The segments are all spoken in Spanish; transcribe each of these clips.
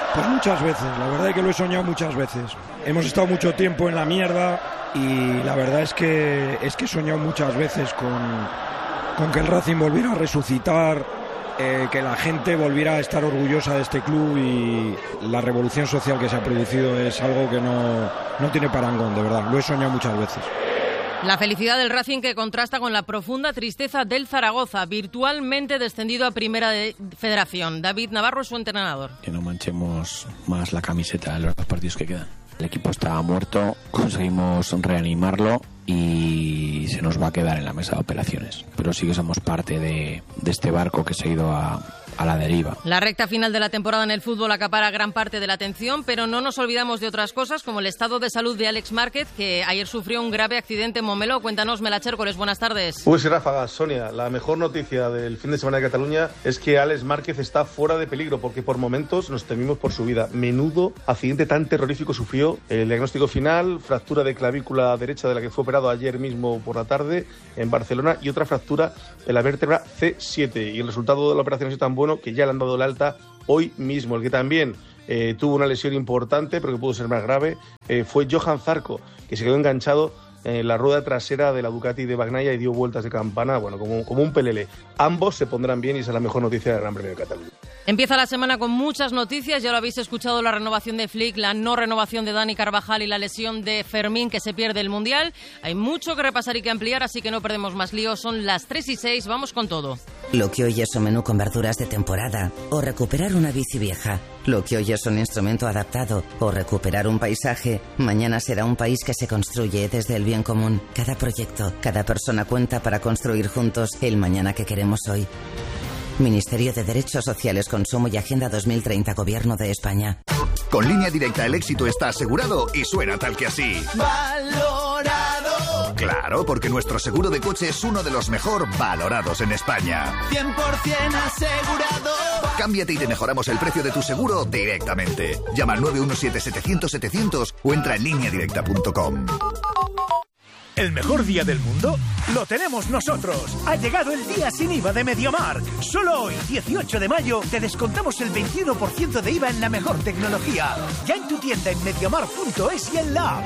Pues muchas veces, la verdad es que lo he soñado muchas veces. Hemos estado mucho tiempo en la mierda y la verdad es que he soñado muchas veces con que el Racing volviera a resucitar, que la gente volviera a estar orgullosa de este club, y la revolución social que se ha producido es algo que no tiene parangón, de verdad, lo he soñado muchas veces. La felicidad del Racing que contrasta con la profunda tristeza del Zaragoza, virtualmente descendido a Primera Federación. David Navarro es su entrenador. Que no manchemos más la camiseta en los dos partidos que quedan. El equipo estaba muerto, conseguimos reanimarlo y se nos va a quedar en la mesa de operaciones. Pero sí que somos parte de este barco que se ha ido a la deriva. La recta final de la temporada en el fútbol acapara gran parte de la atención, pero no nos olvidamos de otras cosas, como el estado de salud de Alex Márquez, que ayer sufrió un grave accidente en Montmeló. Cuéntanos, Mela Chércoles, buenas tardes. Pues sí, ráfagas, Sonia. La mejor noticia del fin de semana de Cataluña es que Alex Márquez está fuera de peligro, porque por momentos nos temimos por su vida. Menudo accidente tan terrorífico sufrió. El diagnóstico final: fractura de clavícula derecha, de la que fue operado ayer mismo por la tarde en Barcelona, y otra fractura de la vértebra C7. Y el resultado de la operación es tan bueno que ya le han dado el alta hoy mismo. El que también tuvo una lesión importante, pero que pudo ser más grave, fue Johan Zarco, que se quedó enganchado en la rueda trasera de la Ducati de Bagnaia y dio vueltas de campana, bueno, como un pelele. Ambos se pondrán bien y esa es la mejor noticia del Gran Premio de Cataluña. Empieza la semana con muchas noticias, ya lo habéis escuchado: la renovación de Flick, la no renovación de Dani Carvajal y la lesión de Fermín, que se pierde el Mundial. Hay mucho que repasar y que ampliar, así que no perdemos más lío. Son las 3:06, vamos con todo. Lo que hoy es un menú con verduras de temporada, o recuperar una bici vieja. Lo que hoy es un instrumento adaptado, o recuperar un paisaje, mañana será un país que se construye desde el bien común. Cada proyecto, cada persona cuenta para construir juntos el mañana que queremos hoy. Ministerio de Derechos Sociales, Consumo y Agenda 2030, Gobierno de España. Con Línea Directa el éxito está asegurado y suena tal que así. ¡Valorado! Claro, porque nuestro seguro de coche es uno de los mejor valorados en España. 100% asegurado. Cámbiate y te mejoramos el precio de tu seguro directamente. Llama al 917-700-700 o entra en lineadirecta.com. ¿El mejor día del mundo? ¡Lo tenemos nosotros! Ha llegado el día sin IVA de MediaMarkt. Solo hoy, 18 de mayo, te descontamos el 21% de IVA en la mejor tecnología. Ya en tu tienda en MediaMarkt.es y en la app.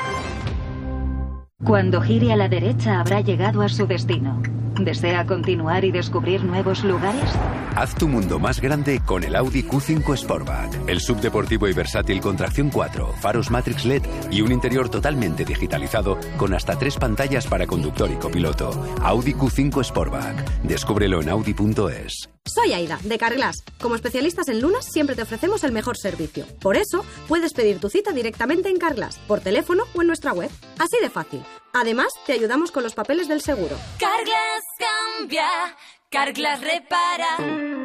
Cuando gire a la derecha habrá llegado a su destino. ¿Desea continuar y descubrir nuevos lugares? Haz tu mundo más grande con el Audi Q5 Sportback. El subdeportivo y versátil con tracción 4, faros Matrix LED y un interior totalmente digitalizado con hasta 3 pantallas para conductor y copiloto. Audi Q5 Sportback. Descúbrelo en Audi.es. Soy Aida, de Carglass. Como especialistas en lunas, siempre te ofrecemos el mejor servicio. Por eso, puedes pedir tu cita directamente en Carglass, por teléfono o en nuestra web. Así de fácil. Además, te ayudamos con los papeles del seguro. Carglass cambia, Carglass repara.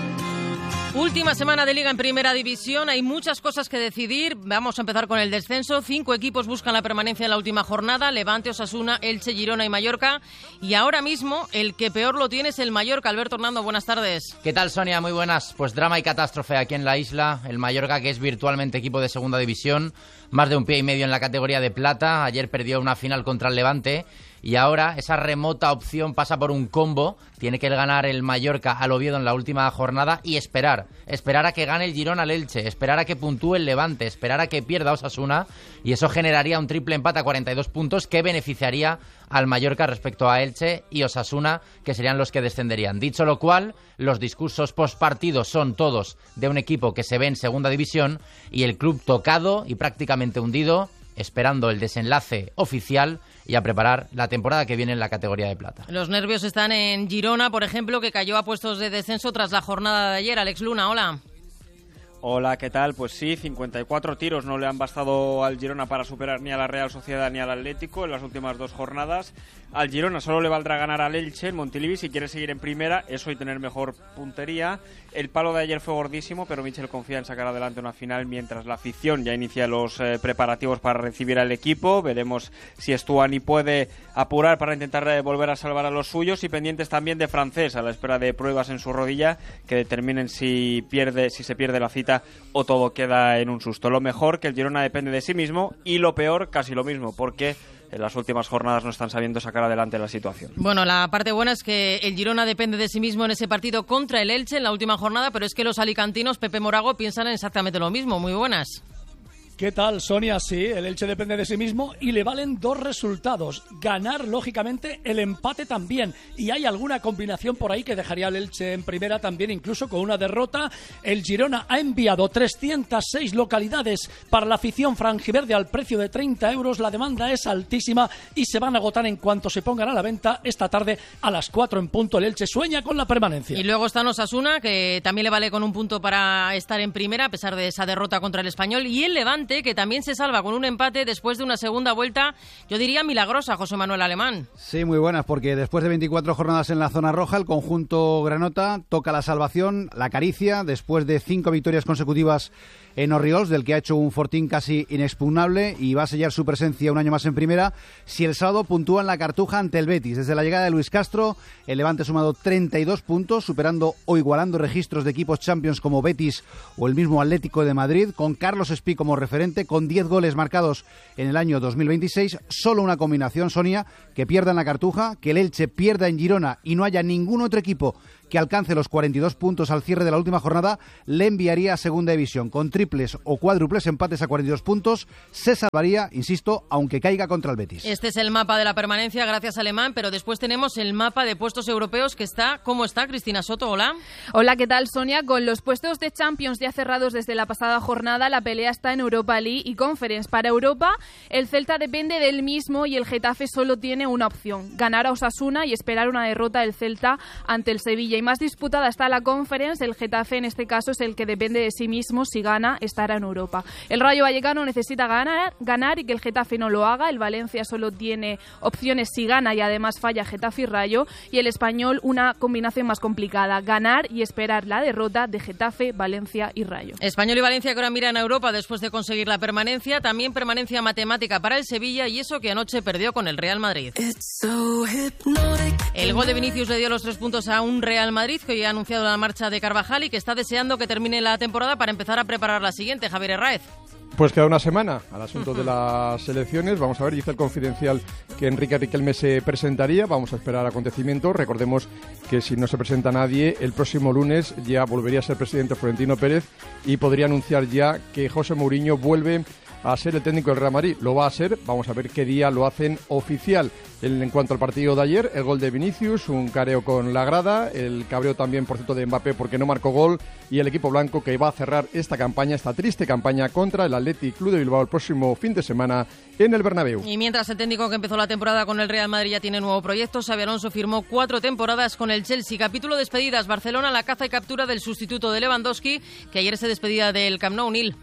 Última semana de Liga en Primera División, hay muchas cosas que decidir. Vamos a empezar con el descenso. 5 equipos buscan la permanencia en la última jornada: Levante, Osasuna, Elche, Girona y Mallorca. Y ahora mismo el que peor lo tiene es el Mallorca. Alberto Hernando, buenas tardes. ¿Qué tal, Sonia? Muy buenas. Pues drama y catástrofe aquí en la isla. El Mallorca, que es virtualmente equipo de Segunda División, más de un pie y medio en la categoría de plata. Ayer perdió una final contra el Levante. Y ahora esa remota opción pasa por un combo. Tiene que ganar el Mallorca al Oviedo en la última jornada y esperar a que gane el Girona al Elche, esperar a que puntúe el Levante, esperar a que pierda Osasuna, y eso generaría un triple empate a 42 puntos que beneficiaría al Mallorca respecto a Elche y Osasuna, que serían los que descenderían. Dicho lo cual, los discursos postpartido son todos de un equipo que se ve en Segunda División y el club tocado y prácticamente hundido, esperando el desenlace oficial y a preparar la temporada que viene en la categoría de plata. Los nervios están en Girona, por ejemplo, que cayó a puestos de descenso tras la jornada de ayer. Alex Luna, hola. Hola, ¿qué tal? Pues sí, 54 tiros no le han bastado al Girona para superar ni a la Real Sociedad ni al Atlético en las últimas 2 jornadas. Al Girona solo le valdrá ganar al Elche en Montilivi si quiere seguir en primera, eso y tener mejor puntería. El palo de ayer fue gordísimo, pero Michel confía en sacar adelante una final mientras la afición ya inicia los preparativos para recibir al equipo. Veremos si Stuani puede apurar para intentar volver a salvar a los suyos, y pendientes también de Francés a la espera de pruebas en su rodilla que determinen si se pierde la cita o todo queda en un susto. Lo mejor, que el Girona depende de sí mismo, y lo peor, casi lo mismo, porque en las últimas jornadas no están sabiendo sacar adelante la situación. Bueno, la parte buena es que el Girona depende de sí mismo en ese partido contra el Elche en la última jornada, pero es que los alicantinos, Pepe Morago, piensan en exactamente lo mismo. Muy buenas. ¿Qué tal, Sonia? Sí, el Elche depende de sí mismo y le valen 2 resultados. Ganar, lógicamente, el empate también. Y hay alguna combinación por ahí que dejaría al Elche en primera también, incluso con una derrota. El Girona ha enviado 306 localidades para la afición franjiverde al precio de 30 euros. La demanda es altísima y se van a agotar en cuanto se pongan a la venta esta tarde a las 4 en punto. El Elche sueña con la permanencia. Y luego está Osasuna, que también le vale con un punto para estar en primera, a pesar de esa derrota contra el Español. Y el Levante, que también se salva con un empate después de una segunda vuelta, yo diría milagrosa, José Manuel Alemán. Sí, muy buenas, porque después de 24 jornadas en la zona roja, el conjunto granota toca la salvación, la acaricia, después de 5 victorias consecutivas en Orriols, del que ha hecho un fortín casi inexpugnable, y va a sellar su presencia un año más en primera si el sábado puntúa en la Cartuja ante el Betis. Desde la llegada de Luis Castro, el Levante ha sumado 32 puntos, superando o igualando registros de equipos Champions como Betis o el mismo Atlético de Madrid, con Carlos Espí como referente, con 10 goles marcados en el año 2026. Solo una combinación, Sonia, que pierda en la Cartuja, que el Elche pierda en Girona y no haya ningún otro equipo que alcance los 42 puntos al cierre de la última jornada, le enviaría a Segunda División. Con triples o cuádruples empates a 42 puntos, se salvaría, insisto, aunque caiga contra el Betis. Este es el mapa de la permanencia, gracias Alemán, pero después tenemos el mapa de puestos europeos que está, ¿cómo está? Cristina Soto, hola. Hola, ¿qué tal, Sonia? Con los puestos de Champions ya cerrados desde la pasada jornada, la pelea está en Europa League y Conference. Para Europa, el Celta depende del mismo y el Getafe solo tiene una opción: ganar a Osasuna y esperar una derrota del Celta ante el Sevilla. Y más disputada está la Conference. El Getafe en este caso es el que depende de sí mismo. Si gana, estará en Europa. El Rayo Vallecano necesita ganar y que el Getafe no lo haga. El Valencia solo tiene opciones si gana y además falla Getafe y Rayo. Y el Español, una combinación más complicada: ganar y esperar la derrota de Getafe, Valencia y Rayo. Español y Valencia que ahora miran a Europa después de conseguir la permanencia. También permanencia matemática para el Sevilla, y eso que anoche perdió con el Real Madrid. El gol de Vinicius le dio los 3 puntos a un Real Madrid que hoy ha anunciado la marcha de Carvajal y que está deseando que termine la temporada para empezar a preparar la siguiente. Javier Herráez. Pues queda una semana al asunto de las elecciones. Vamos a ver, dice el Confidencial que Enrique Riquelme se presentaría. Vamos a esperar acontecimientos. Recordemos que si no se presenta nadie, el próximo lunes ya volvería a ser presidente Florentino Pérez y podría anunciar ya que José Mourinho vuelve a ser el técnico del Real Madrid. Lo va a ser, vamos a ver qué día lo hacen oficial. En cuanto al partido de ayer, el gol de Vinicius, un careo con la grada, el cabreo también, por cierto, de Mbappé porque no marcó gol, y el equipo blanco que va a cerrar esta campaña, esta triste campaña contra el Athletic Club de Bilbao el próximo fin de semana en el Bernabéu. Y mientras el técnico que empezó la temporada con el Real Madrid ya tiene nuevo proyecto, Xabi Alonso firmó 4 temporadas con el Chelsea. Capítulo despedidas: Barcelona, la caza y captura del sustituto de Lewandowski, que ayer se despedía del Camp Nou. Nil.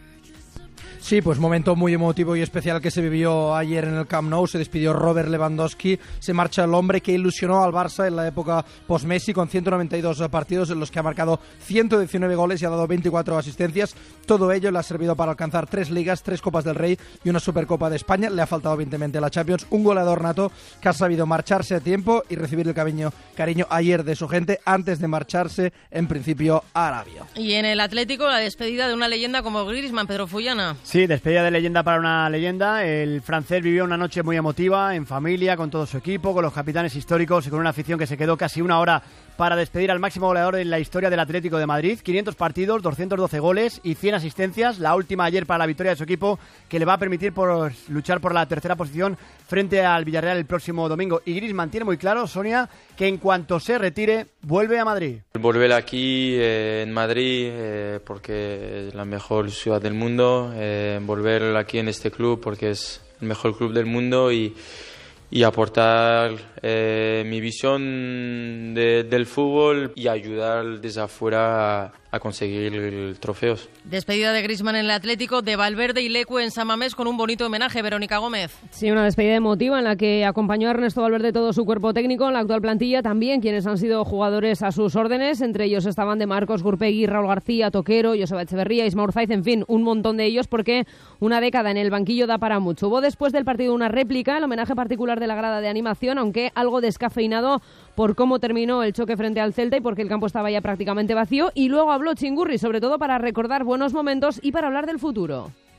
Sí, pues momento muy emotivo y especial que se vivió ayer en el Camp Nou. Se despidió Robert Lewandowski, se marcha el hombre que ilusionó al Barça en la época post-Messi, con 192 partidos en los que ha marcado 119 goles y ha dado 24 asistencias. Todo ello le ha servido para alcanzar 3 ligas, 3 Copas del Rey y una Supercopa de España. Le ha faltado evidentemente la Champions. Un goleador nato que ha sabido marcharse a tiempo y recibir el cariño ayer de su gente antes de marcharse en principio a Arabia. Y en el Atlético, la despedida de una leyenda como Griezmann, Pedro Fullana. Sí, despedida de leyenda para una leyenda. El francés vivió una noche muy emotiva, en familia, con todo su equipo, con los capitanes históricos y con una afición que se quedó casi una hora para despedir al máximo goleador en la historia del Atlético de Madrid. 500 partidos, 212 goles y 100 asistencias. La última ayer para la victoria de su equipo, que le va a permitir luchar por la tercera posición frente al Villarreal el próximo domingo. Y Griezmann tiene muy claro, Sonia, que en cuanto se retire, vuelve a Madrid. Volver aquí en Madrid porque es la mejor ciudad del mundo. Volver aquí en este club porque es el mejor club del mundo y aportar mi visión del fútbol y ayudar desde afuera a conseguir trofeos. Despedida de Griezmann en el Atlético, de Valverde y Leque en San Mamés con un bonito homenaje. Verónica Gómez. Sí, una despedida emotiva en la que acompañó a Ernesto Valverde todo su cuerpo técnico, en la actual plantilla también quienes han sido jugadores a sus órdenes. Entre ellos estaban de Marcos, Gurpegui, Raúl García, Toquero, Joseba Echeverría, Ismael Zaiz, en fin, un montón de ellos, porque una década en el banquillo da para mucho. Hubo después del partido una réplica, el homenaje particular de la grada de animación, aunque algo descafeinado por cómo terminó el choque frente al Celta y porque el campo estaba ya prácticamente vacío. Y luego habló Chingurri, sobre todo para recordar buenos momentos y para hablar del futuro.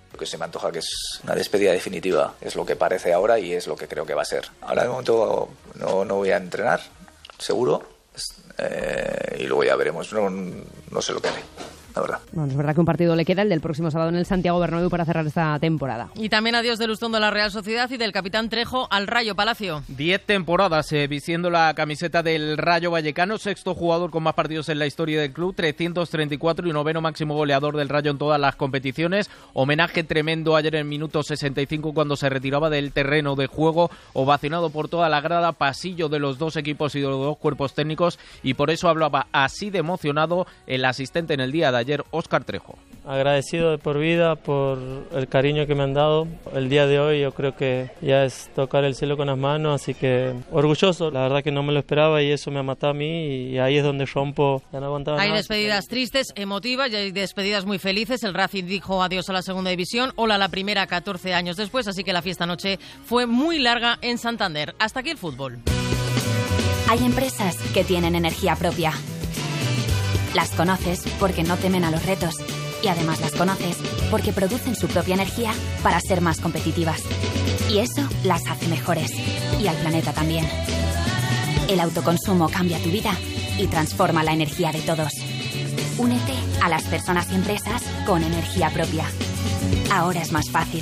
Porque se me antoja que es una despedida definitiva, es lo que parece ahora y es lo que creo que va a ser. Ahora de momento no voy a entrenar, seguro, y luego ya veremos, no sé lo que haré. La verdad. Bueno, es verdad que un partido le queda, el del próximo sábado en el Santiago Bernabéu, para cerrar esta temporada. Y también adiós de Lustón de la Real Sociedad y del capitán Trejo al Rayo Palacio. 10 temporadas vistiendo la camiseta del Rayo Vallecano, sexto jugador con más partidos en la historia del club, 334 y noveno máximo goleador del Rayo en todas las competiciones. Homenaje tremendo ayer en minuto 65 cuando se retiraba del terreno de juego, ovacionado por toda la grada, pasillo de los dos equipos y de los dos cuerpos técnicos, y por eso hablaba así de emocionado el asistente en el día de ayer, Óscar Trejo. Agradecido de por vida por el cariño que me han dado. El día de hoy yo creo que ya es tocar el cielo con las manos, así que orgulloso. La verdad que no me lo esperaba y eso me ha matado a mí, y ahí es donde rompo, ya no aguantaba nada. Hay despedidas tristes, emotivas, y hay despedidas muy felices. El Racing dijo adiós a la segunda división, hola a la primera 14 años después, así que la fiesta anoche fue muy larga en Santander. Hasta aquí el fútbol. Hay empresas que tienen energía propia. Las conoces porque no temen a los retos, y además las conoces porque producen su propia energía para ser más competitivas. Y eso las hace mejores, y al planeta también. El autoconsumo cambia tu vida y transforma la energía de todos. Únete a las personas y empresas con energía propia. Ahora es más fácil.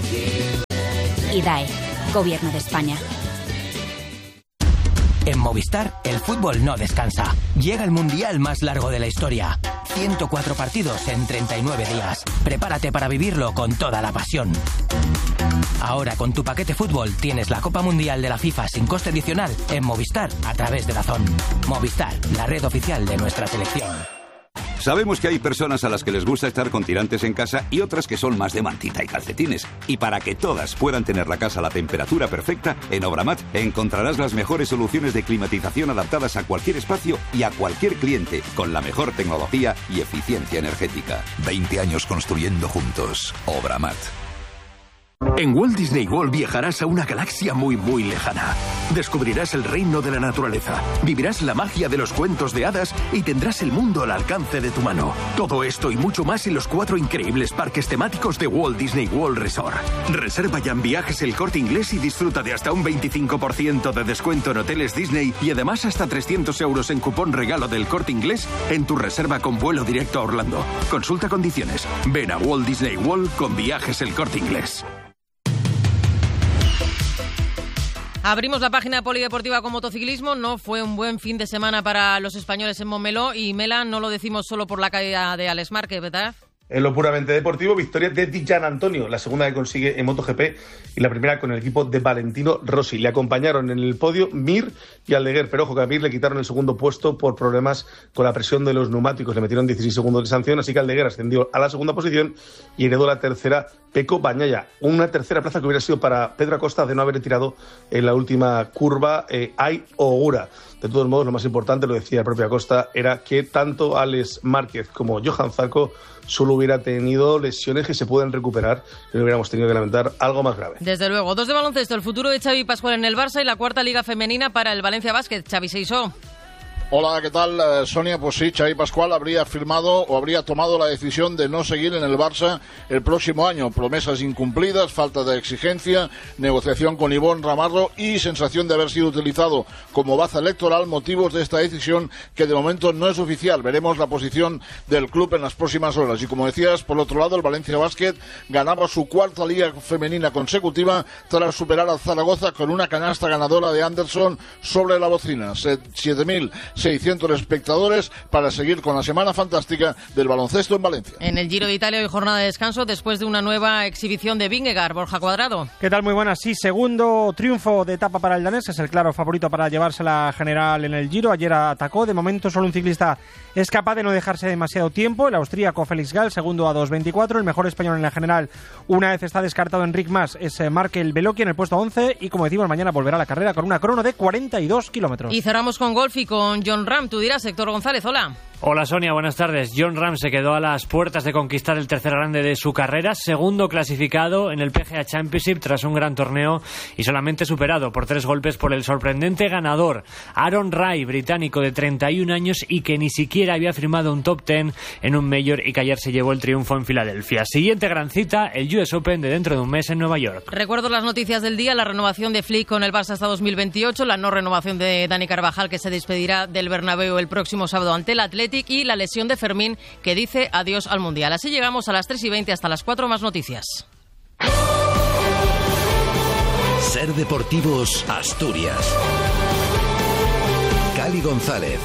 IDAE, Gobierno de España. En Movistar, el fútbol no descansa. Llega el mundial más largo de la historia. 104 partidos en 39 días. Prepárate para vivirlo con toda la pasión. Ahora, con tu paquete fútbol, tienes la Copa Mundial de la FIFA sin coste adicional en Movistar a través de DAZN. Movistar, la red oficial de nuestra selección. Sabemos que hay personas a las que les gusta estar con tirantes en casa y otras que son más de mantita y calcetines. Y para que todas puedan tener la casa a la temperatura perfecta, en Obramat encontrarás las mejores soluciones de climatización adaptadas a cualquier espacio y a cualquier cliente, con la mejor tecnología y eficiencia energética. 20 años construyendo juntos. Obramat. En Walt Disney World viajarás a una galaxia muy muy lejana. Descubrirás el reino de la naturaleza, vivirás la magia de los cuentos de hadas y tendrás el mundo al alcance de tu mano. Todo esto y mucho más en los 4 increíbles parques temáticos de Walt Disney World Resort. Reserva ya en Viajes El Corte Inglés y disfruta de hasta un 25% de descuento en hoteles Disney y además hasta 300 euros en cupón regalo del Corte Inglés en tu reserva con vuelo directo a Orlando. Consulta condiciones. Ven a Walt Disney World con Viajes El Corte Inglés. Abrimos la página polideportiva con motociclismo. No fue un buen fin de semana para los españoles en Montmeló, y Mela, no lo decimos solo por la caída de Alex Márquez, ¿verdad? En lo puramente deportivo, victoria de Di Gianantonio, la segunda que consigue en MotoGP y la primera con el equipo de Valentino Rossi. Le acompañaron en el podio Mir y Aldeguer, pero ojo que a Mir le quitaron el segundo puesto por problemas con la presión de los neumáticos. Le metieron 16 segundos de sanción, así que Aldeguer ascendió a la segunda posición y heredó la tercera Pecco Bagnaia. Una tercera plaza que hubiera sido para Pedro Acosta de no haber retirado en la última curva Ai Ogura. De todos modos, lo más importante, lo decía el propio Acosta, era que tanto Alex Márquez como Johan Zarco solo hubiera tenido lesiones que se pueden recuperar y no hubiéramos tenido que lamentar algo más grave. Desde luego. 2 de baloncesto, el futuro de Xavi Pascual en el Barça y la cuarta liga femenina para el Valencia Basket. Xavi Seisó. Hola, ¿qué tal, Sonia? Pues sí, Xavi Pascual habría firmado o habría tomado la decisión de no seguir en el Barça el próximo año. Promesas incumplidas, falta de exigencia, negociación con Ivonne Ramarro y sensación de haber sido utilizado como baza electoral, motivos de esta decisión que de momento no es oficial. Veremos la posición del club en las próximas horas. Y como decías, por otro lado, el Valencia Basket ganaba su cuarta liga femenina consecutiva tras superar al Zaragoza con una canasta ganadora de Anderson sobre la bocina. 7.600 espectadores para seguir con la semana fantástica del baloncesto en Valencia. En el Giro de Italia hoy jornada de descanso después de una nueva exhibición de Vingegaard. Borja Cuadrado. ¿Qué tal? Muy buenas. Sí, segundo triunfo de etapa para el danés. Es el claro favorito para llevarse la general en el Giro. Ayer atacó. De momento solo un ciclista es capaz de no dejarse demasiado tiempo. El austríaco Félix Gall, segundo a 2.24. El mejor español en la general, una vez está descartado Enric Mas, es Markel Beloki en el puesto 11. Y como decimos, mañana volverá a la carrera con una crono de 42 kilómetros. Y cerramos con golf y con Jon Rahm. Tú dirás, Héctor González, hola. Hola Sonia, buenas tardes. Jon Rahm se quedó a las puertas de conquistar el tercer grande de su carrera, segundo clasificado en el PGA Championship tras un gran torneo y solamente superado por 3 golpes por el sorprendente ganador Aaron Rai, británico de 31 años y que ni siquiera había firmado un top 10 en un Major y que ayer se llevó el triunfo en Filadelfia. Siguiente gran cita, el US Open de dentro de un mes en Nueva York. Recuerdo las noticias del día: la renovación de Flick con el Barça hasta 2028, la no renovación de Dani Carvajal, que se despedirá del Bernabéu el próximo sábado ante el Athletic, y la lesión de Fermín, que dice adiós al Mundial. Así llegamos a las 3:20, hasta las 4 más noticias. Ser Deportivos Asturias. Cali González.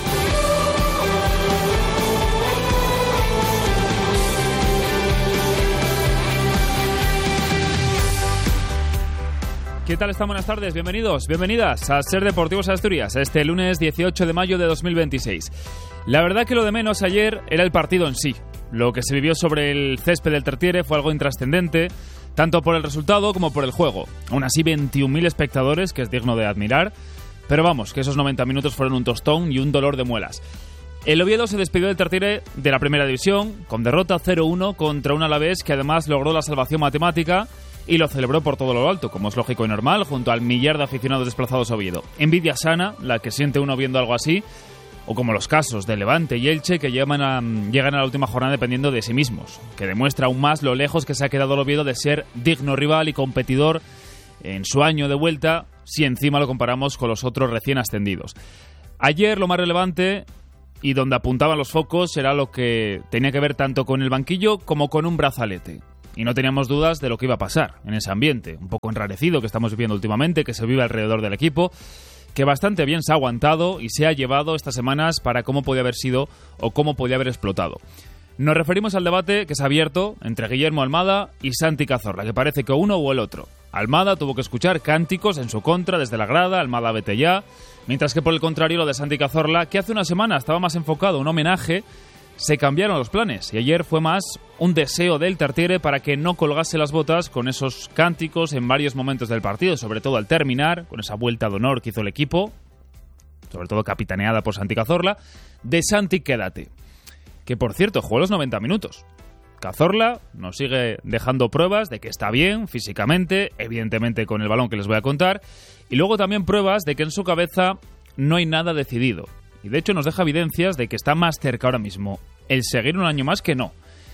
¿Qué tal están? Buenas tardes, bienvenidos, bienvenidas a Ser Deportivos Asturias, este lunes 18 de mayo de 2026. La verdad que lo de menos ayer era el partido en sí. Lo que se vivió sobre el césped del Tartiere fue algo intrascendente, tanto por el resultado como por el juego. Aún así, 21.000 espectadores, que es digno de admirar, pero vamos, que esos 90 minutos fueron un tostón y un dolor de muelas. El Oviedo se despidió del Tartiere de la primera división, con derrota 0-1 contra un Alavés que además logró la salvación matemática y lo celebró por todo lo alto, como es lógico y normal, junto al millar de aficionados desplazados a Oviedo. Envidia sana, la que siente uno viendo algo así, o como los casos de Levante y Elche, que llegan a la última jornada dependiendo de sí mismos, que demuestra aún más lo lejos que se ha quedado el Oviedo de ser digno rival y competidor en su año de vuelta, si encima lo comparamos con los otros recién ascendidos. Ayer lo más relevante, y donde apuntaban los focos, era lo que tenía que ver tanto con el banquillo como con un brazalete. Y no teníamos dudas de lo que iba a pasar en ese ambiente, un poco enrarecido que estamos viviendo últimamente, que se vive alrededor del equipo, que bastante bien se ha aguantado y se ha llevado estas semanas para cómo podía haber sido o cómo podía haber explotado. Nos referimos al debate que se ha abierto entre Guillermo Almada y Santi Cazorla, que parece que uno o el otro. Almada tuvo que escuchar cánticos en su contra desde la grada, Almada vete ya, mientras que por el contrario lo de Santi Cazorla, que hace una semana estaba más enfocado en un homenaje, se cambiaron los planes y ayer fue más un deseo del Tartiere para que no colgase las botas con esos cánticos en varios momentos del partido, sobre todo al terminar, con esa vuelta de honor que hizo el equipo, sobre todo capitaneada por Santi Cazorla, de Santi quédate, que por cierto jugó los 90 minutos. Cazorla nos sigue dejando pruebas de que está bien físicamente, evidentemente con el balón que les voy a contar, y luego también pruebas de que en su cabeza no hay nada decidido. Y de hecho nos deja evidencias de que está más cerca ahora mismo el seguir un año más que no.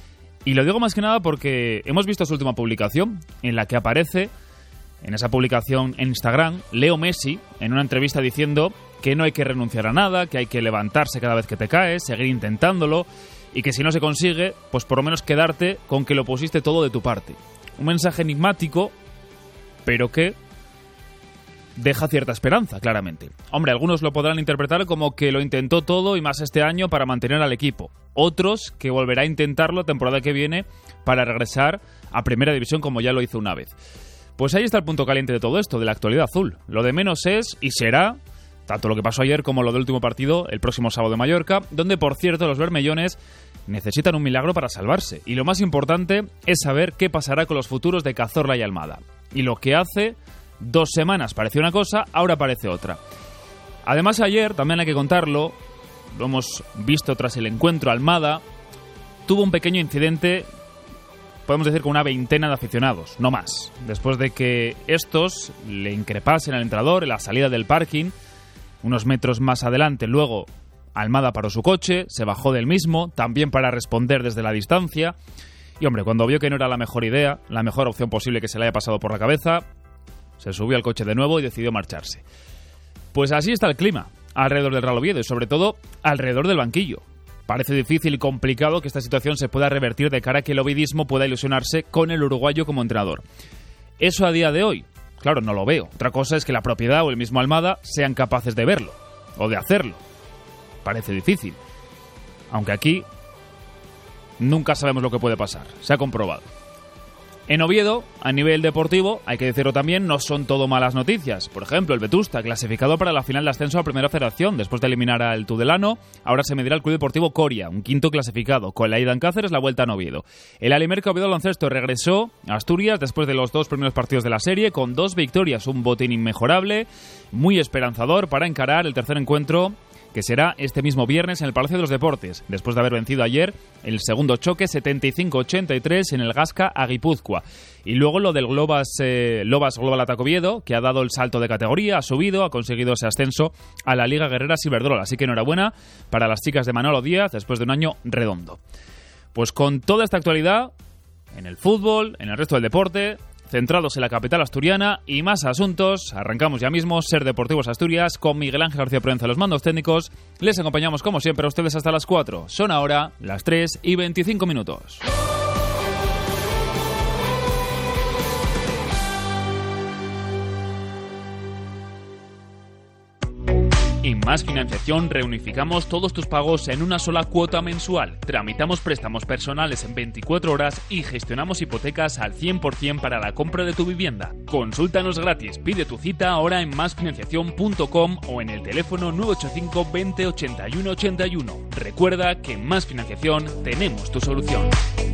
Y lo digo más que nada porque hemos visto su última publicación, en la que aparece, en esa publicación en Instagram, Leo Messi, en una entrevista diciendo que no hay que renunciar a nada, que hay que levantarse cada vez que te caes, seguir intentándolo, y que si no se consigue, pues por lo menos quedarte con que lo pusiste todo de tu parte. Un mensaje enigmático, pero que deja cierta esperanza, claramente. Hombre, algunos lo podrán interpretar como que lo intentó todo y más este año para mantener al equipo. Otros que volverá a intentarlo la temporada que viene para regresar a Primera División como ya lo hizo una vez. Pues ahí está el punto caliente de todo esto, de la actualidad azul. Lo de menos es y será tanto lo que pasó ayer como lo del último partido el próximo sábado de Mallorca, donde por cierto los bermellones necesitan un milagro para salvarse. Y lo más importante es saber qué pasará con los futuros de Cazorla y Almada. Y lo que hace 2 semanas parecía una cosa, ahora parece otra. Además ayer, también hay que contarlo, lo hemos visto tras el encuentro, Almada tuvo un pequeño incidente, podemos decir con una veintena de aficionados, no más, después de que estos le increpasen al entrenador en la salida del parking, unos metros más adelante. Luego Almada paró su coche, se bajó del mismo, también para responder desde la distancia, y hombre, cuando vio que no era la mejor idea, la mejor opción posible que se le haya pasado por la cabeza, se subió al coche de nuevo y decidió marcharse. Pues así está el clima alrededor del Real Oviedo y sobre todo alrededor del banquillo. Parece difícil y complicado que esta situación se pueda revertir de cara a que el ovidismo pueda ilusionarse con el uruguayo como entrenador. Eso a día de hoy, claro, no lo veo. Otra cosa es que la propiedad o el mismo Almada sean capaces de verlo o de hacerlo. Parece difícil. Aunque aquí nunca sabemos lo que puede pasar. Se ha comprobado. En Oviedo, a nivel deportivo, hay que decirlo también, no son todo malas noticias. Por ejemplo, el Vetusta, clasificado para la final de ascenso a Primera Federación, después de eliminar al Tudelano, ahora se medirá al Club Deportivo Coria, un quinto clasificado, con la ida en Cáceres, la vuelta en Oviedo. El Alimerca Oviedo Baloncesto regresó a Asturias después de los 2 primeros partidos de la serie, con 2 victorias, un botín inmejorable, muy esperanzador para encarar el tercer encuentro que será este mismo viernes en el Palacio de los Deportes, después de haber vencido ayer el segundo choque 75-83 en el Gasca a Guipúzcoa. Y luego lo del Lobas Global Ataque Oviedo, que ha dado el salto de categoría, ha subido, ha conseguido ese ascenso a la Liga Guerrera Ciberdrola. Así que enhorabuena para las chicas de Manolo Díaz después de un año redondo. Pues con toda esta actualidad, en el fútbol, en el resto del deporte, centrados en la capital asturiana y más asuntos, arrancamos ya mismo Ser Deportivos Asturias con Miguel Ángel García Proenza, los mandos técnicos. Les acompañamos como siempre a ustedes hasta las 4. Son ahora las 3:25. En Más Financiación reunificamos todos tus pagos en una sola cuota mensual. Tramitamos préstamos personales en 24 horas y gestionamos hipotecas al 100% para la compra de tu vivienda. Consúltanos gratis, pide tu cita ahora en masfinanciación.com o en el teléfono 985 20 81 81. Recuerda que en Más Financiación tenemos tu solución.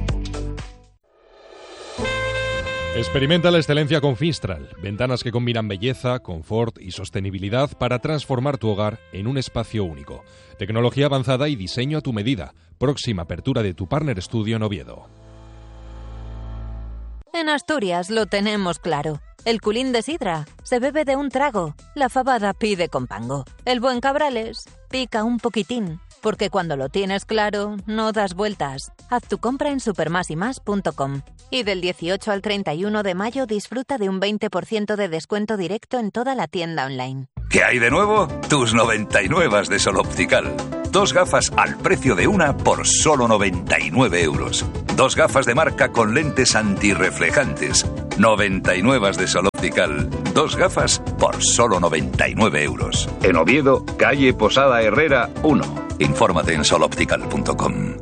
Experimenta la excelencia con Finstral, ventanas que combinan belleza, confort y sostenibilidad para transformar tu hogar en un espacio único. Tecnología avanzada y diseño a tu medida. Próxima apertura de tu Partner Studio en Oviedo. En Asturias lo tenemos claro. El culín de sidra se bebe de un trago. La fabada pide con pango. El buen cabrales pica un poquitín. Porque cuando lo tienes claro, no das vueltas. Haz tu compra en supermasymas.com. Y del 18 al 31 de mayo disfruta de un 20% de descuento directo en toda la tienda online. ¿Qué hay de nuevo? Tus 99 de Sol Optical. 2 gafas al precio de una por solo 99 euros. 2 gafas de marca con lentes antirreflejantes. 99 de Sol Optical. 2 gafas por solo 99 euros. En Oviedo, calle Posada Herrera 1. Infórmate en soloptical.com.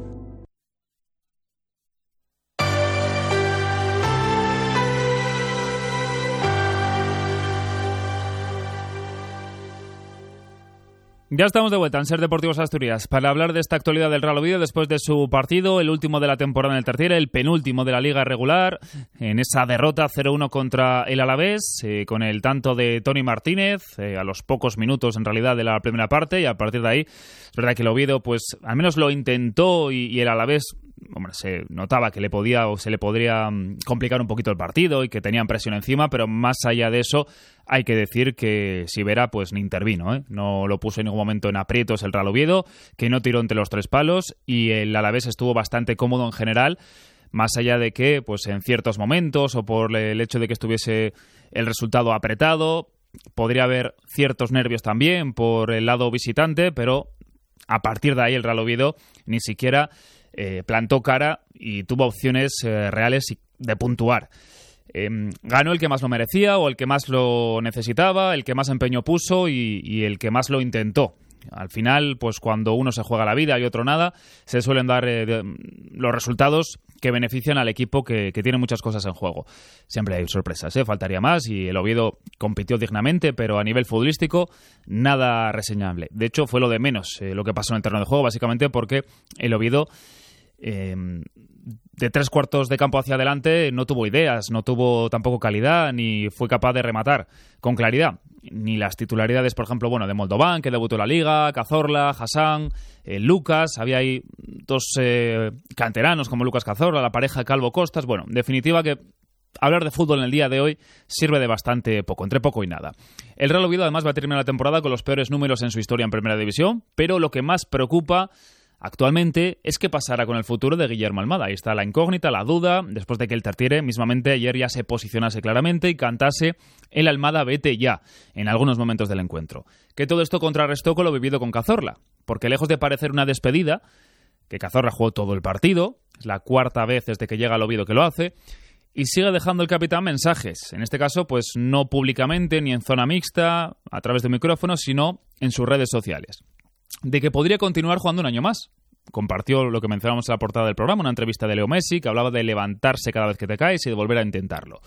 Ya estamos de vuelta en Ser Deportivos Asturias para hablar de esta actualidad del Real Oviedo después de su partido, el último de la temporada en el Tartiere, el penúltimo de la Liga regular, en esa derrota 0-1 contra el Alavés, con el tanto de Toni Martínez, a los pocos minutos en realidad de la primera parte, y a partir de ahí es verdad que el Oviedo pues al menos lo intentó y el Alavés, hombre, se notaba que se le podría complicar un poquito el partido y que tenían presión encima, pero más allá de eso hay que decir que Sivera pues ni intervino, no lo puso en ningún momento en aprietos el Real Oviedo, que no tiró entre los tres palos, y el Alavés estuvo bastante cómodo en general, más allá de que pues en ciertos momentos o por el hecho de que estuviese el resultado apretado, podría haber ciertos nervios también por el lado visitante, pero a partir de ahí el Real Oviedo ni siquiera plantó cara y tuvo opciones reales de puntuar. Ganó el que más lo merecía o el que más lo necesitaba, el que más empeño puso y el que más lo intentó. Al final, pues cuando uno se juega la vida y otro nada, se suelen dar los resultados que benefician al equipo que tiene muchas cosas en juego. Siempre hay sorpresas, faltaría más, y el Oviedo compitió dignamente, pero a nivel futbolístico nada reseñable. De hecho, fue lo de menos lo que pasó en el terreno de juego, básicamente porque el Oviedo de 3/4 de campo hacia adelante no tuvo ideas, no tuvo tampoco calidad, ni fue capaz de rematar con claridad. Ni las titularidades, por ejemplo, de Moldován, que debutó en la Liga, Cazorla, Hassan, Lucas, había ahí 2 canteranos como Lucas Cazorla, la pareja Calvo-Costas. Bueno, en definitiva que hablar de fútbol en el día de hoy sirve de bastante poco, entre poco y nada. El Real Oviedo además va a terminar la temporada con los peores números en su historia en Primera División, pero lo que más preocupa actualmente es qué pasará con el futuro de Guillermo Almada. Ahí está la incógnita, la duda, después de que el Tartiere mismamente ayer ya se posicionase claramente y cantase el Almada vete ya en algunos momentos del encuentro. Que todo esto contrarrestó con lo vivido con Cazorla, porque lejos de parecer una despedida, que Cazorla jugó todo el partido, es la 4ª vez desde que llega al Oviedo que lo hace, y sigue dejando el capitán mensajes, en este caso pues no públicamente ni en zona mixta, a través de micrófonos, sino en sus redes sociales, de que podría continuar jugando un año más. Compartió lo que mencionamos en la portada del programa, una entrevista de Leo Messi, que hablaba de levantarse cada vez que te caes y de volver a intentarlo.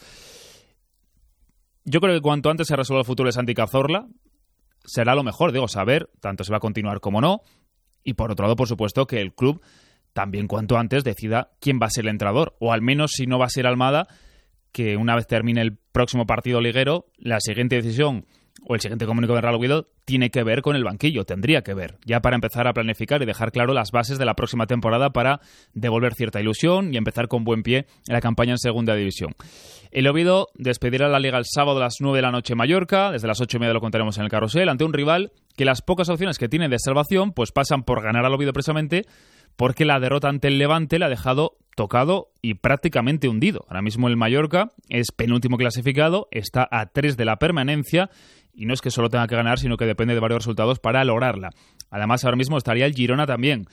Yo creo que cuanto antes se resuelva el futuro de Santi Cazorla, será lo mejor, saber tanto si va a continuar como no, y por otro lado, por supuesto, que el club también cuanto antes decida quién va a ser el entrenador, o al menos si no va a ser Almada, que una vez termine el próximo partido liguero, la siguiente decisión o el siguiente comunicado de Real Oviedo tiene que ver con el banquillo, tendría que ver, ya para empezar a planificar y dejar claro las bases de la próxima temporada para devolver cierta ilusión y empezar con buen pie en la campaña en Segunda División. El Oviedo despedirá la Liga el sábado a las 9 de la noche en Mallorca, desde las 8:30 lo contaremos en el Carrusel, ante un rival que las pocas opciones que tiene de salvación pues pasan por ganar al Oviedo precisamente porque la derrota ante el Levante le ha dejado tocado y prácticamente hundido. Ahora mismo el Mallorca es penúltimo clasificado, está a 3 de la permanencia y no es que solo tenga que ganar, sino que depende de varios resultados para lograrla. Además, ahora mismo estaría el Girona también.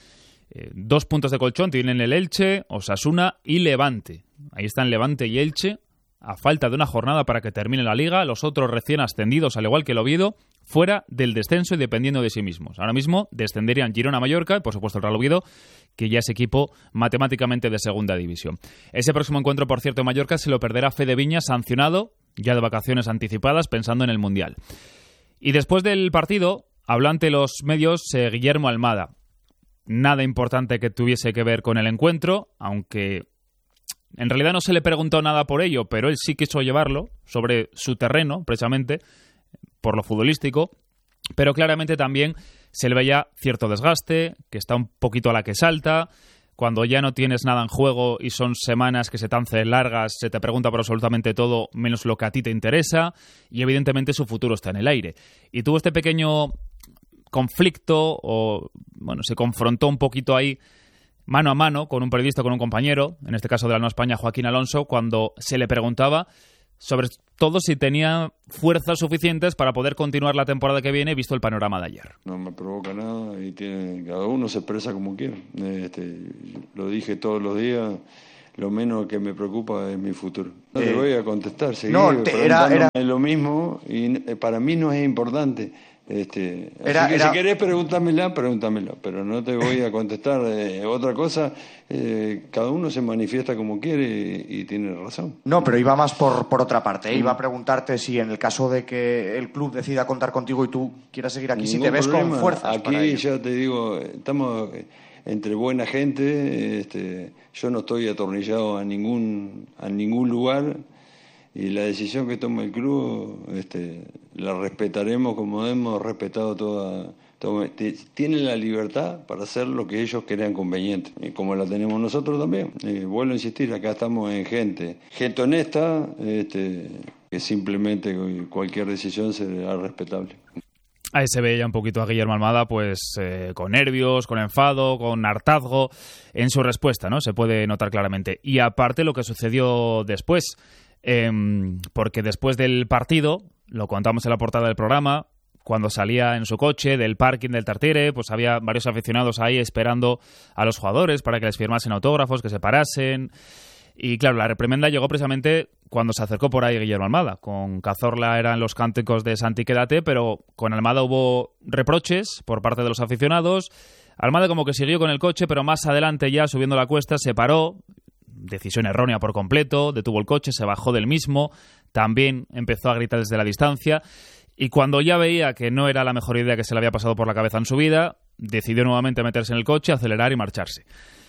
2 puntos de colchón tienen el Elche, Osasuna y Levante. Ahí están Levante y Elche, a falta de una jornada para que termine la Liga. Los otros recién ascendidos, al igual que el Oviedo, fuera del descenso y dependiendo de sí mismos. Ahora mismo descenderían Girona-Mallorca y, por supuesto, el Real Oviedo, que ya es equipo matemáticamente de Segunda División. Ese próximo encuentro, por cierto, en Mallorca se lo perderá Fede Viñas, sancionado, ya de vacaciones anticipadas, pensando en el Mundial. Y después del partido, habló ante los medios Guillermo Almada. Nada importante que tuviese que ver con el encuentro, aunque en realidad no se le preguntó nada por ello, pero él sí quiso llevarlo sobre su terreno, precisamente, por lo futbolístico, pero claramente también se le veía cierto desgaste, que está un poquito a la que salta. Cuando ya no tienes nada en juego y son semanas que se te hacen largas, se te pregunta por absolutamente todo menos lo que a ti te interesa y evidentemente su futuro está en el aire. Y tuvo este pequeño conflicto, o bueno, se confrontó un poquito ahí mano a mano con un periodista, con un compañero, en este caso de la Nueva España, Joaquín Alonso, cuando se le preguntaba sobre todo si tenía fuerzas suficientes para poder continuar la temporada que viene, visto el panorama de ayer. No me provoca nada y cada uno se expresa como quiere. Lo dije todos los días, lo menos que me preocupa es mi futuro. No te voy a contestar, seguir preguntándome lo mismo y para mí no es importante. Así que si querés pregúntamela, pero no te voy a contestar otra cosa. Cada uno se manifiesta como quiere y tiene razón. No, pero iba más por otra parte. Iba a preguntarte si en el caso de que el club decida contar contigo y tú quieras seguir aquí, si te ves con fuerzas. Aquí ya te digo, estamos entre buena gente. Yo no estoy atornillado a ningún lugar. Y la decisión que toma el club la respetaremos como hemos respetado toda. Tienen la libertad para hacer lo que ellos crean conveniente, como la tenemos nosotros también. Vuelvo a insistir, acá estamos en gente honesta, que simplemente cualquier decisión será respetable. Ahí se ve ya un poquito a Guillermo Almada, pues con nervios, con enfado, con hartazgo en su respuesta, ¿no? Se puede notar claramente. Y aparte lo que sucedió después. Porque después del partido, lo contamos en la portada del programa, cuando salía en su coche del parking del Tartiere, pues había varios aficionados ahí esperando a los jugadores para que les firmasen autógrafos, que se parasen. Y claro, la reprimenda llegó precisamente cuando se acercó por ahí Guillermo Almada. Con Cazorla eran los cánticos de Santi quédate, pero con Almada hubo reproches por parte de los aficionados. Almada como que siguió con el coche, pero más adelante ya subiendo la cuesta se paró. Decisión errónea por completo, detuvo el coche, se bajó del mismo, también empezó a gritar desde la distancia y cuando ya veía que no era la mejor idea que se le había pasado por la cabeza en su vida, decidió nuevamente meterse en el coche, acelerar y marcharse.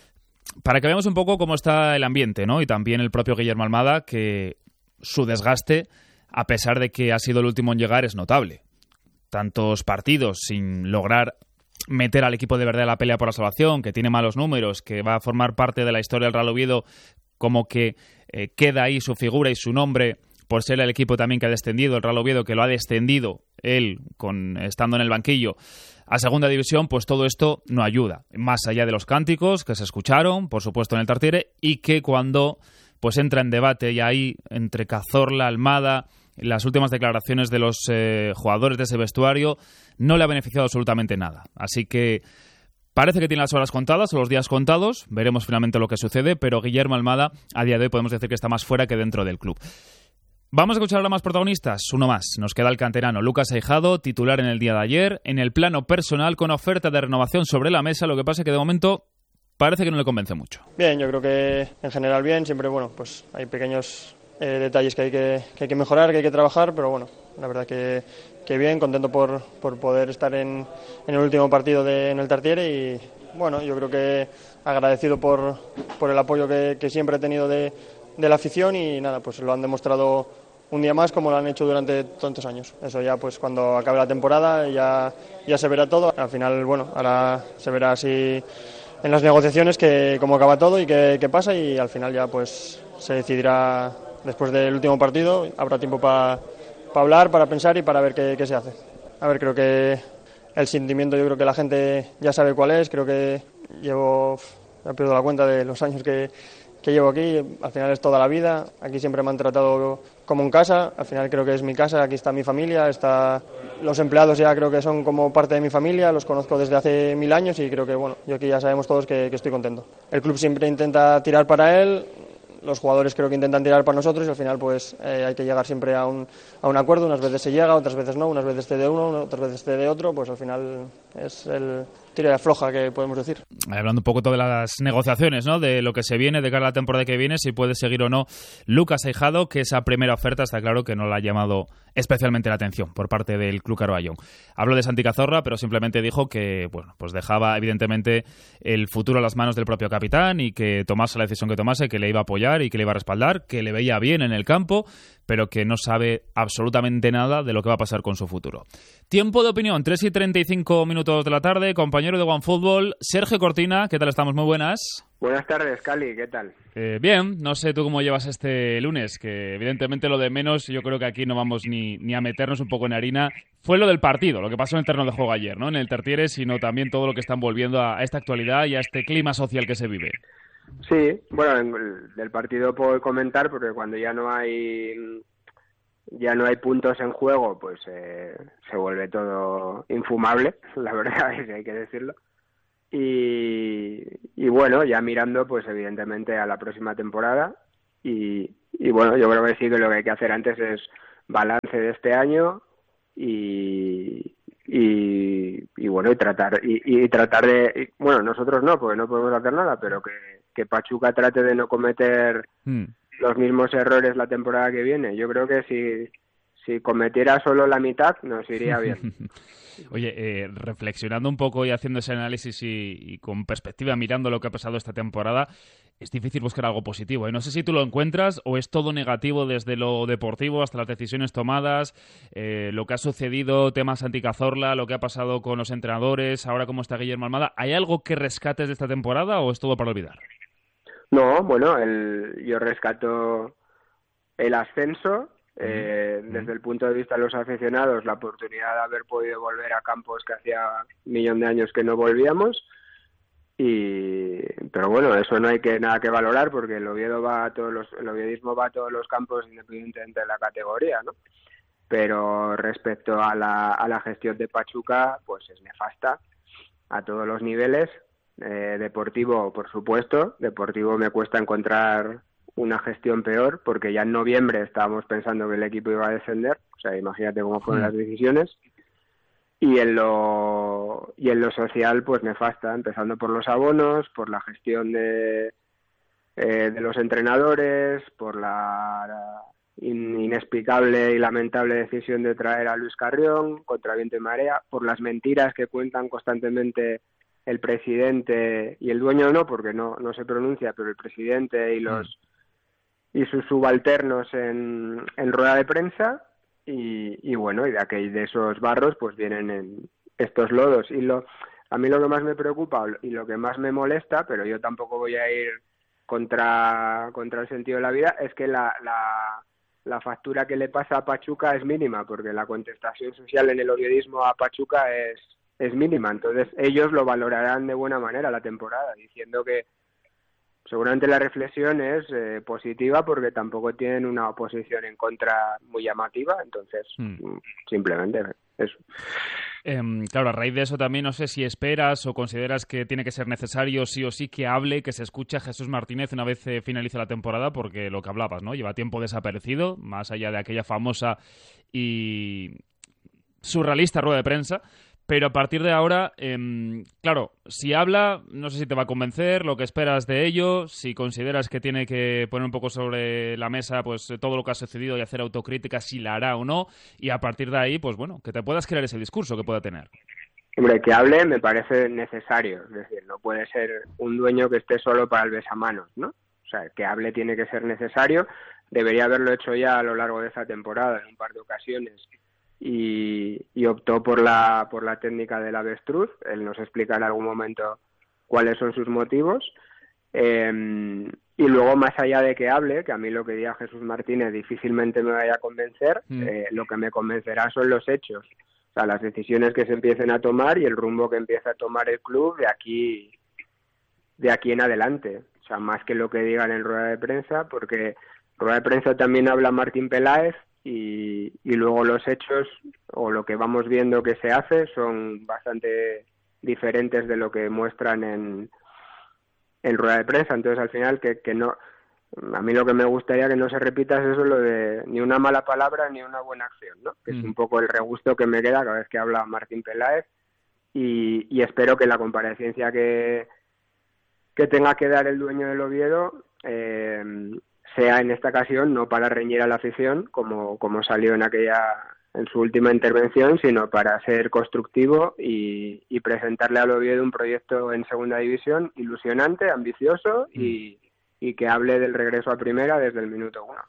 Para que veamos un poco cómo está el ambiente, ¿no? Y también el propio Guillermo Almada, que su desgaste, a pesar de que ha sido el último en llegar, es notable. Tantos partidos sin lograr meter al equipo de verdad a la pelea por la salvación, que tiene malos números, que va a formar parte de la historia del Real Oviedo, como que queda ahí su figura y su nombre por ser el equipo también que ha descendido, el Real Oviedo, que lo ha descendido él estando en el banquillo a Segunda División, pues todo esto no ayuda. Más allá de los cánticos que se escucharon, por supuesto, en el Tartiere, y que cuando pues entra en debate y ahí entre Cazorla, Almada, las últimas declaraciones de los jugadores de ese vestuario, no le ha beneficiado absolutamente nada. Así que parece que tiene las horas contadas o los días contados. Veremos finalmente lo que sucede, pero Guillermo Almada, a día de hoy, podemos decir que está más fuera que dentro del club. Vamos a escuchar ahora más protagonistas. Uno más. Nos queda el canterano Lucas Aijado, titular en el día de ayer, en el plano personal, con oferta de renovación sobre la mesa. Lo que pasa es que de momento parece que no le convence mucho. Bien, yo creo que en general bien. Siempre, pues hay pequeños detalles que hay que mejorar, que hay que trabajar, pero bueno, la verdad que bien, contento por poder estar en el último partido en el Tartiere y bueno, yo creo que agradecido por el apoyo que siempre he tenido de la afición y nada, pues lo han demostrado un día más como lo han hecho durante tantos años. Eso ya pues cuando acabe la temporada ya se verá todo. Al final, bueno, ahora se verá si en las negociaciones que cómo acaba todo y qué pasa, y al final ya pues se decidirá después del último partido. Habrá tiempo para hablar, para pensar y para ver qué se hace. A ver, creo que el sentimiento, yo creo que la gente ya sabe cuál es. Creo que he perdido la cuenta de los años que llevo aquí. Al final es toda la vida. Aquí siempre me han tratado como en casa. Al final creo que es mi casa, aquí está mi familia, los empleados ya creo que son como parte de mi familia, los conozco desde hace 1000 años y creo que, bueno, yo aquí ya sabemos todos que estoy contento. El club siempre intenta tirar para él, los jugadores creo que intentan tirar para nosotros y al final pues hay que llegar siempre a un acuerdo. Unas veces se llega, otras veces no, unas veces te de uno, otras veces te de otro, pues al final es el tira y afloja que podemos decir. Hablando un poco de las negociaciones, ¿no? De lo que se viene de cara a la temporada que viene, si puede seguir o no Lucas Aijado, que esa primera oferta está claro que no le ha llamado especialmente la atención por parte del Club Carballo. Habló de Santi Cazorla, pero simplemente dijo que, bueno, pues dejaba evidentemente el futuro a las manos del propio capitán y que tomase la decisión que tomase, que le iba a apoyar y que le iba a respaldar, que le veía bien en el campo, pero que no sabe absolutamente nada de lo que va a pasar con su futuro. Tiempo de opinión, 3:35 minutos de la tarde, compañero de OneFootball, Sergio Cortina, ¿qué tal estamos? Muy buenas. Buenas tardes, Cali, ¿qué tal? Bien, no sé tú cómo llevas este lunes, que evidentemente lo de menos, yo creo que aquí no vamos ni a meternos un poco en harina. Fue lo del partido, lo que pasó en el terreno de juego ayer, ¿no? En el Tertiere, sino también todo lo que están volviendo a esta actualidad y a este clima social que se vive. Sí, bueno, del partido puedo comentar porque cuando ya no hay puntos en juego, pues se vuelve todo infumable, la verdad es que hay que decirlo. Y bueno, ya mirando pues evidentemente a la próxima temporada y bueno, yo creo que sí que lo que hay que hacer antes es balance de este año y bueno, y tratar de, bueno, nosotros no, porque no podemos hacer nada, pero que Pachuca trate de no cometer los mismos errores la temporada que viene. Yo creo que si cometiera solo la mitad nos iría bien. Oye, reflexionando un poco y haciendo ese análisis y con perspectiva, mirando lo que ha pasado esta temporada, es difícil buscar algo positivo, ¿eh? No sé si tú lo encuentras o es todo negativo desde lo deportivo hasta las decisiones tomadas, lo que ha sucedido, temas Santi Cazorla, lo que ha pasado con los entrenadores, ahora cómo está Guillermo Almada. ¿Hay algo que rescates de esta temporada o es todo para olvidar? No, bueno, yo rescato el ascenso. Desde el punto de vista de los aficionados, la oportunidad de haber podido volver a campos que hacía 1.000.000 de años que no volvíamos, pero bueno, eso no hay nada que valorar porque el oviedismo va a todos los campos independientemente de la categoría, ¿no? Pero respecto a la gestión de Pachuca, pues es nefasta a todos los niveles. Deportivo, por supuesto, deportivo me cuesta encontrar una gestión peor, porque ya en noviembre estábamos pensando que el equipo iba a descender, o sea, imagínate cómo fueron las decisiones, y en lo social, pues nefasta, empezando por los abonos, por la gestión de los entrenadores, por la inexplicable y lamentable decisión de traer a Luis Carrión, contra viento y marea, por las mentiras que cuentan constantemente el presidente y el dueño no, porque no se pronuncia, pero el presidente y sus subalternos en rueda de prensa y bueno, y de esos barros pues vienen estos lodos. A mí lo que más me preocupa y lo que más me molesta, pero yo tampoco voy a ir contra el sentido de la vida, es que la factura que le pasa a Pachuca es mínima, porque la contestación social en el oviedismo a Pachuca es mínima. Entonces ellos lo valorarán de buena manera la temporada, diciendo que seguramente la reflexión es positiva porque tampoco tienen una oposición en contra muy llamativa, entonces simplemente eso. Claro, a raíz de eso también no sé si esperas o consideras que tiene que ser necesario sí o sí que hable, que se escuche a Jesús Martínez una vez finalice la temporada, porque lo que hablabas, ¿no? Lleva tiempo desaparecido, más allá de aquella famosa y surrealista rueda de prensa. Pero a partir de ahora, claro, si habla, no sé si te va a convencer, lo que esperas de ello, si consideras que tiene que poner un poco sobre la mesa pues todo lo que ha sucedido y hacer autocrítica, si la hará o no, y a partir de ahí, pues bueno, que te puedas crear ese discurso que pueda tener. Hombre, que hable me parece necesario, es decir, no puede ser un dueño que esté solo para el besamanos, ¿no? O sea, que hable tiene que ser necesario. Debería haberlo hecho ya a lo largo de esta temporada en un par de ocasiones y optó por la técnica del avestruz. Él nos explica en algún momento cuáles son sus motivos. Y luego, más allá de que hable, que a mí lo que diga Jesús Martínez difícilmente me vaya a convencer, lo que me convencerá son los hechos. O sea, las decisiones que se empiecen a tomar y el rumbo que empieza a tomar el club de aquí en adelante. O sea, más que lo que digan en rueda de prensa, porque en rueda de prensa también habla Martín Peláez y luego los hechos o lo que vamos viendo que se hace son bastante diferentes de lo que muestran en rueda de prensa. Entonces, al final, que no... A mí lo que me gustaría que no se repita es eso, lo de ni una mala palabra ni una buena acción, ¿no? Que es un poco el regusto que me queda cada vez que habla Martín Peláez y espero que la comparecencia que tenga que dar el dueño del Oviedo sea en esta ocasión no para reñir a la afición como salió en su última intervención, sino para ser constructivo y presentarle al Oviedo un proyecto en segunda división ilusionante, ambicioso y que hable del regreso a primera desde el minuto 1.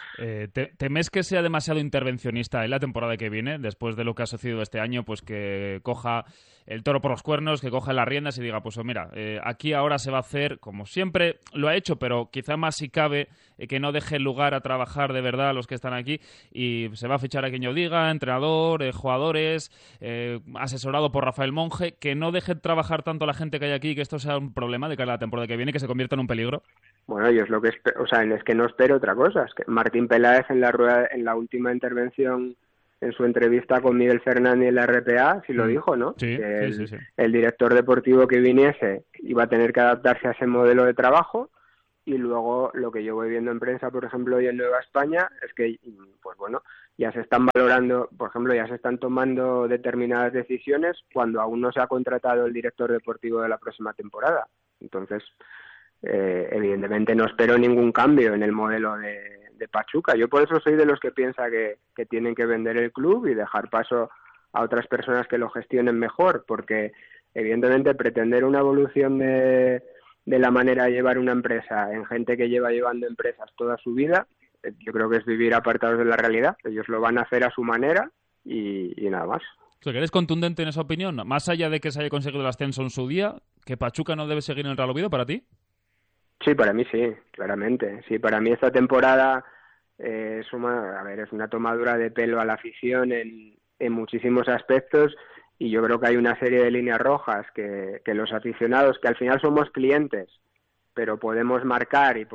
¿Temes que sea demasiado intervencionista en la temporada que viene, después de lo que ha sucedido este año, pues que coja el toro por los cuernos, que coja las riendas y diga, pues mira, aquí ahora se va a hacer como siempre lo ha hecho, pero quizá más si cabe, que no deje lugar a trabajar de verdad a los que están aquí y se va a fichar a quien yo diga, entrenador, jugadores, asesorado por Rafael Monge, que no deje trabajar tanto a la gente que hay aquí, que esto sea un problema de cara a la temporada que viene, que se convierta en un peligro? Bueno, yo es lo que es que no espero otra cosa. Es que Martín Peláez en la última intervención, en su entrevista con Miguel Fernández en la RPA, sí lo dijo, ¿no? Sí, que sí. El director deportivo que viniese iba a tener que adaptarse a ese modelo de trabajo y luego lo que yo voy viendo en prensa, por ejemplo, hoy en Nueva España, es que, pues bueno, ya se están valorando, por ejemplo, ya se están tomando determinadas decisiones cuando aún no se ha contratado el director deportivo de la próxima temporada. Entonces, evidentemente no espero ningún cambio en el modelo de Pachuca. Yo por eso soy de los que piensa que tienen que vender el club y dejar paso a otras personas que lo gestionen mejor, porque evidentemente pretender una evolución de la manera de llevar una empresa en gente que lleva llevando empresas toda su vida, yo creo que es vivir apartados de la realidad. Ellos lo van a hacer a su manera y nada más. O sea, ¿que eres contundente en esa opinión? Más allá de que se haya conseguido el ascenso en su día, ¿que Pachuca no debe seguir en el Real Oviedo para ti? Sí, para mí sí, claramente. Sí, para mí esta temporada es una tomadura de pelo a la afición en muchísimos aspectos y yo creo que hay una serie de líneas rojas que los aficionados, que al final somos clientes, pero podemos marcar y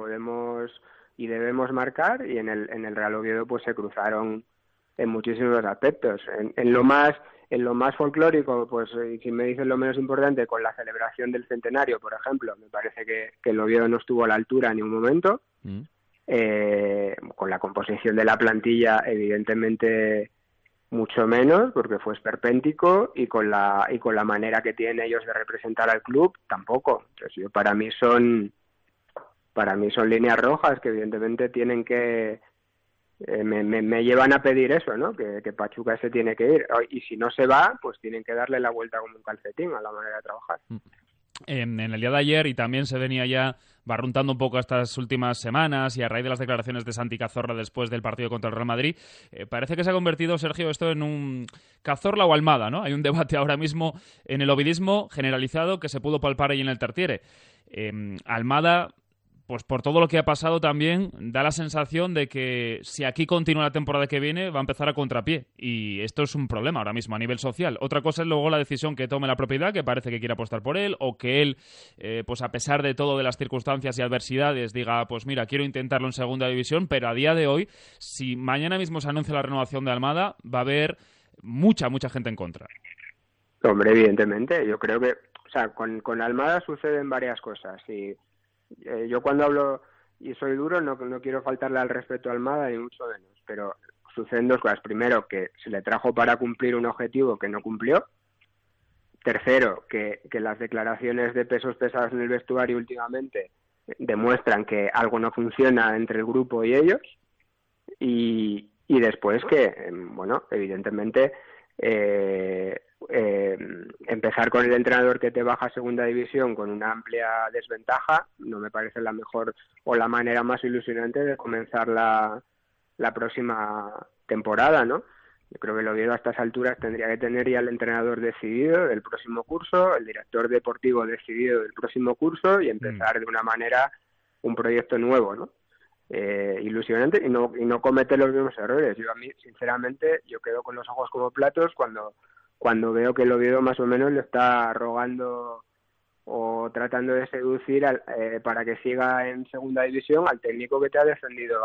debemos marcar, y en el Real Oviedo pues se cruzaron en muchísimos aspectos. En lo más folclórico, pues si me dicen lo menos importante, con la celebración del centenario, por ejemplo, me parece que el Oviedo no estuvo a la altura en ningún momento. Con la composición de la plantilla, evidentemente mucho menos, porque fue esperpéntico, y con la manera que tienen ellos de representar al club, tampoco. Entonces, para mí son líneas rojas que evidentemente tienen que me llevan a pedir eso, ¿no? Que Pachuca se tiene que ir, y si no se va, pues tienen que darle la vuelta como un calcetín a la manera de trabajar. En el día de ayer, y también se venía ya barruntando un poco estas últimas semanas y a raíz de las declaraciones de Santi Cazorla después del partido contra el Real Madrid, parece que se ha convertido, Sergio, esto en un Cazorla o Almada, ¿no? Hay un debate ahora mismo en el ovidismo generalizado que se pudo palpar ahí en el Tartiere. Almada, pues por todo lo que ha pasado también, da la sensación de que si aquí continúa la temporada que viene va a empezar a contrapié, y esto es un problema ahora mismo a nivel social. Otra cosa es luego la decisión que tome la propiedad, que parece que quiere apostar por él, o que él, pues a pesar de todo, de las circunstancias y adversidades, diga, pues mira, quiero intentarlo en segunda división, pero a día de hoy, si mañana mismo se anuncia la renovación de Almada, va a haber mucha gente en contra. Hombre, evidentemente, yo creo que, o sea, con Almada suceden varias cosas, y yo cuando hablo y soy duro no quiero faltarle al respeto a Almada ni mucho menos, pero suceden dos cosas. Primero, que se le trajo para cumplir un objetivo que no cumplió. Tercero, que las declaraciones de pesos pesados en el vestuario últimamente demuestran que algo no funciona entre el grupo y ellos. Y después que, bueno, evidentemente empezar con el entrenador que te baja a segunda división con una amplia desventaja no me parece la mejor o la manera más ilusionante de comenzar la próxima temporada, ¿no? Yo creo que el Oviedo a estas alturas tendría que tener ya el entrenador decidido del próximo curso, el director deportivo decidido del próximo curso y empezar de una manera un proyecto nuevo, ¿no? Ilusionante y no cometer los mismos errores. Yo a mí, sinceramente, yo quedo con los ojos como platos cuando veo que el Oviedo más o menos le está rogando o tratando de seducir para que siga en segunda división al técnico que te ha defendido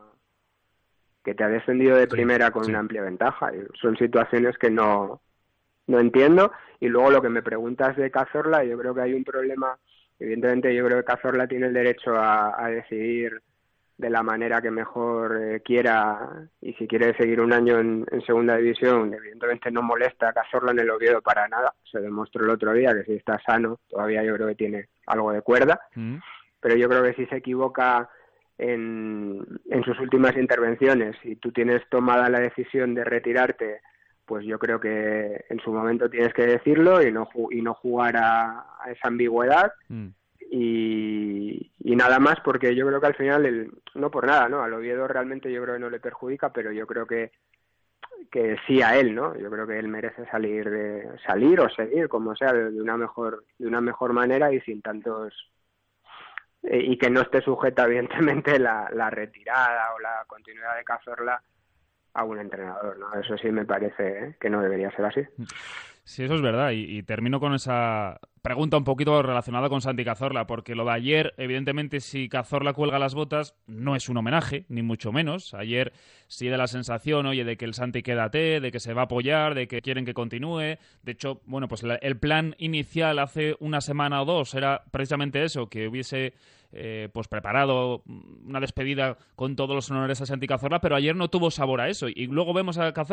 de primera con una amplia ventaja. Y son situaciones que no entiendo. Y luego lo que me preguntas de Cazorla, yo creo que hay un problema. Evidentemente yo creo que Cazorla tiene el derecho a decidir de la manera que mejor quiera, y si quiere seguir un año en segunda división, evidentemente no molesta a Cazorla en el Oviedo para nada. Se demostró el otro día que si está sano todavía yo creo que tiene algo de cuerda, pero yo creo que si se equivoca en sus últimas intervenciones y tú tienes tomada la decisión de retirarte, pues yo creo que en su momento tienes que decirlo y no jugar a esa ambigüedad. Y nada más, porque yo creo que al final, no por nada, ¿no? Al Oviedo realmente yo creo que no le perjudica, pero yo creo que sí a él, ¿no? Yo creo que él merece salir o seguir, como sea, de una mejor manera y sin tantos... y que no esté sujeta, evidentemente, la retirada o la continuidad de Cazorla a un entrenador, ¿no? Eso sí me parece que no debería ser así. Sí, eso es verdad. Y termino con esa pregunta un poquito relacionada con Santi Cazorla, porque lo de ayer, evidentemente, si Cazorla cuelga las botas, no es un homenaje, ni mucho menos. Ayer sí da la sensación, oye, de que el Santi quédate, de que se va a apoyar, de que quieren que continúe. De hecho, bueno, pues el plan inicial hace una semana o dos era precisamente eso, que hubiese pues preparado una despedida con todos los honores a Santi Cazorla, pero ayer no tuvo sabor a eso. Y luego vemos a Cazorla